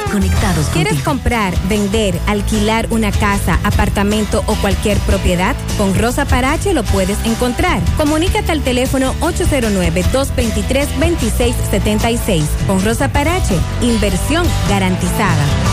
conectados ¿Quieres contigo. comprar, vender, alquilar una casa, apartamento o cualquier propiedad? Con Rosa Parache lo puedes encontrar. Comunícate al teléfono 809-223-2676. Con Rosa Parache, inversión garantizada.